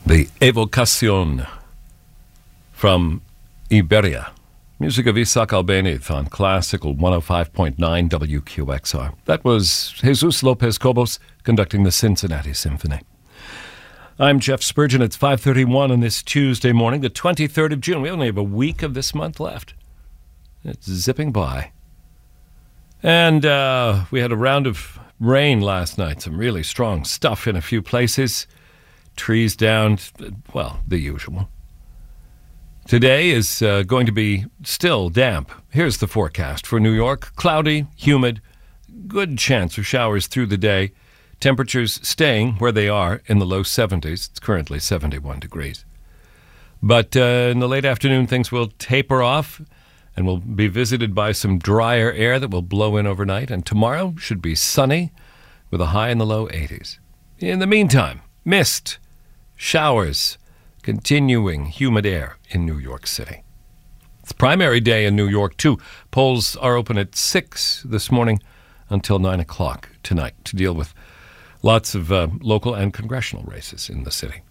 The Evocación from Iberia. Music of Isaac Albéniz on Classical 105.9 WQXR. That was Jesus Lopez Cobos conducting the Cincinnati Symphony. I'm Jeff Spurgeon. It's 5:31 on this Tuesday morning, the 23rd of June. We only have a week of this month left. It's zipping by. And we had a round of rain last night, some really strong stuff in a few places. Trees down, well, the usual. Today is going to be still damp. Here's the forecast for New York. Cloudy, humid, good chance of showers through the day. Temperatures staying where they are in the low 70s. It's currently 71 degrees. But in the late afternoon, things will taper off and will be visited by some drier air that will blow in overnight. And tomorrow should be sunny with a high in the low 80s. In the meantime, mist, showers, continuing humid air in New York City. It's primary day in New York, too. Polls are open at 6 this morning until 9 o'clock tonight to deal with lots of local and congressional races in the city.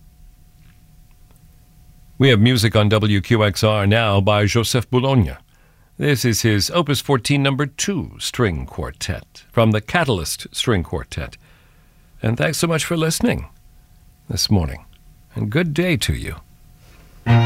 We have music on WQXR now by Joseph Bologna. This is his Opus 14 number 2 string quartet from the Catalyst String Quartet. And thanks so much for listening this morning, and good day to you.